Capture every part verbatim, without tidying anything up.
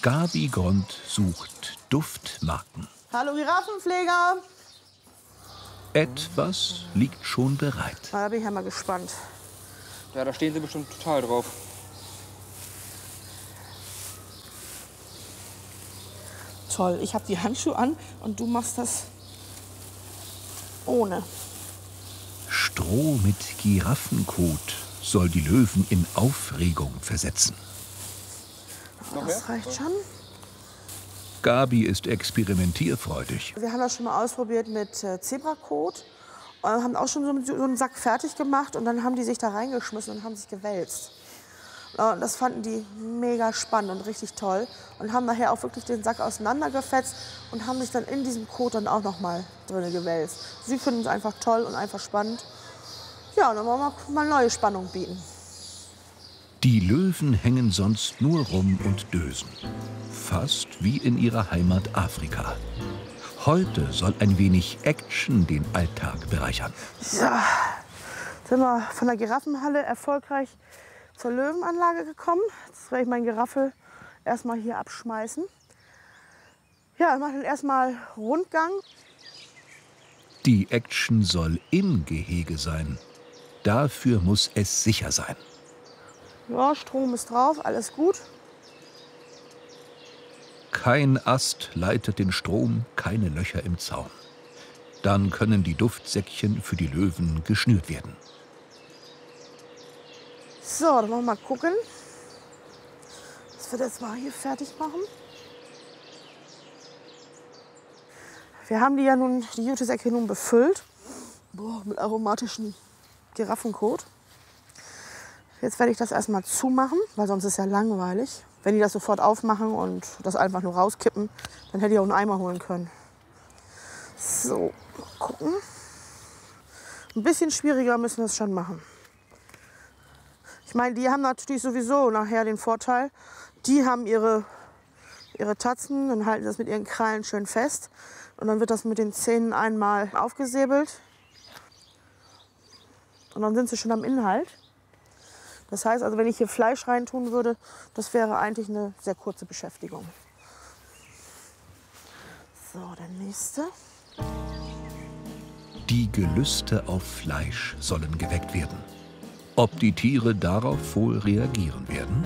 Gabi Grund sucht Duftmarken. Hallo Giraffenpfleger! Etwas liegt schon bereit. Da bin ich ja mal gespannt. Ja, da stehen sie bestimmt total drauf. Toll, ich habe die Handschuhe an und du machst das ohne. Stroh mit Giraffenkot soll die Löwen in Aufregung versetzen. Das reicht schon. Gabi ist experimentierfreudig. Wir haben das schon mal ausprobiert mit äh, Zebrakot. Und haben auch schon so, so einen Sack fertig gemacht und dann haben die sich da reingeschmissen und haben sich gewälzt. Und das fanden die mega spannend und richtig toll und haben nachher auch wirklich den Sack auseinandergefetzt und haben sich dann in diesem Kot dann auch noch mal drin gewälzt. Sie finden es einfach toll und einfach spannend. Ja, und dann wollen wir mal neue Spannung bieten. Die Löwen hängen sonst nur rum und dösen. Fast wie in ihrer Heimat Afrika. Heute soll ein wenig Action den Alltag bereichern. Ja, sind wir von der Giraffenhalle erfolgreich zur Löwenanlage gekommen. Jetzt werde ich meinen Giraffel erstmal hier abschmeißen. Ja, ich mache dann erstmal Rundgang. Die Action soll im Gehege sein. Dafür muss es sicher sein. Ja, Strom ist drauf, alles gut. Kein Ast leitet den Strom, keine Löcher im Zaun. Dann können die Duftsäckchen für die Löwen geschnürt werden. So, dann wollen wir mal gucken, dass wir das mal hier fertig machen. Wir haben die ja nun, die Jutesäcke nun befüllt. Boah, mit aromatischem Giraffenkot. Jetzt werde ich das erstmal zumachen, weil sonst ist ja langweilig. Wenn die das sofort aufmachen und das einfach nur rauskippen, dann hätte ich auch einen Eimer holen können. So, mal gucken. Ein bisschen schwieriger müssen wir es schon machen. Ich meine, die haben natürlich sowieso nachher den Vorteil, die haben ihre, ihre Tatzen, dann halten das mit ihren Krallen schön fest. Und dann wird das mit den Zähnen einmal aufgesäbelt. Und dann sind sie schon am Inhalt. Das heißt also, wenn ich hier Fleisch reintun würde, das wäre eigentlich eine sehr kurze Beschäftigung. So, der nächste. Die Gelüste auf Fleisch sollen geweckt werden. Ob die Tiere darauf wohl reagieren werden?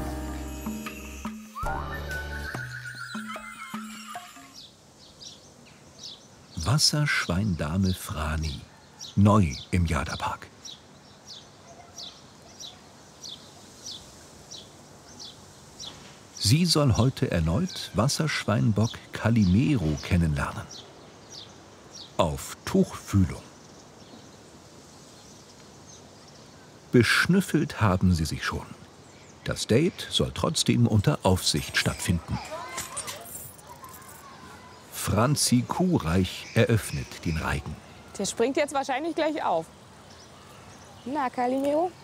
Wasserschweindame Frani, neu im Jadapark. Sie soll heute erneut Wasserschweinbock Calimero kennenlernen. Auf Tuchfühlung. Beschnüffelt haben sie sich schon. Das Date soll trotzdem unter Aufsicht stattfinden. Franzi Kuhreich eröffnet den Reigen. Der springt jetzt wahrscheinlich gleich auf. Na, Calimero?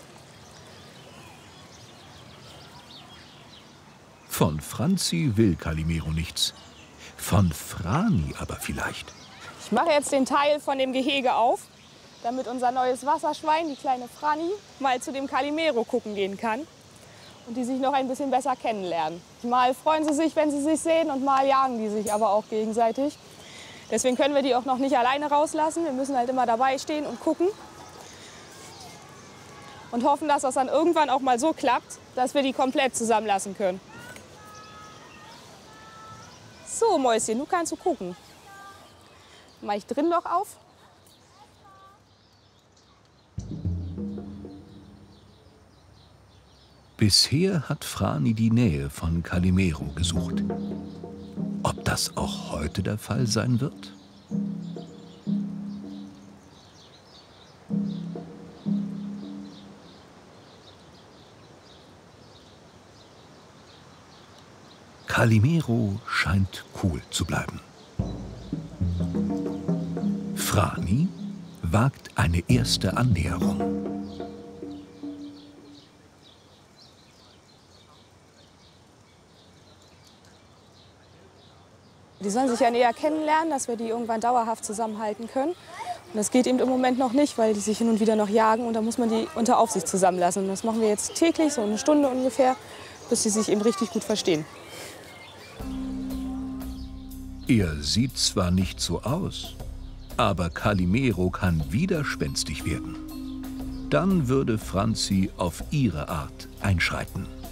Von Franzi will Calimero nichts. Von Frani aber vielleicht. Ich mache jetzt den Teil von dem Gehege auf, damit unser neues Wasserschwein, die kleine Frani, mal zu dem Calimero gucken gehen kann. Und die sich noch ein bisschen besser kennenlernen. Mal freuen sie sich, wenn sie sich sehen, und mal jagen die sich aber auch gegenseitig. Deswegen können wir die auch noch nicht alleine rauslassen. Wir müssen halt immer dabei stehen und gucken. Und hoffen, dass das dann irgendwann auch mal so klappt, dass wir die komplett zusammenlassen können. So, Mäuschen, du kannst du gucken. Mache ich drin noch auf. Bisher hat Frani die Nähe von Calimero gesucht. Ob das auch heute der Fall sein wird? Calimero scheint cool zu bleiben. Frani wagt eine erste Annäherung. Die sollen sich ja näher kennenlernen, dass wir die irgendwann dauerhaft zusammenhalten können. Und das geht eben im Moment noch nicht, weil die sich hin und wieder noch jagen. Und da muss man die unter Aufsicht zusammenlassen. Und das machen wir jetzt täglich, so eine Stunde ungefähr, bis sie sich eben richtig gut verstehen. Er sieht zwar nicht so aus, aber Calimero kann widerspenstig werden. Dann würde Franzi auf ihre Art einschreiten.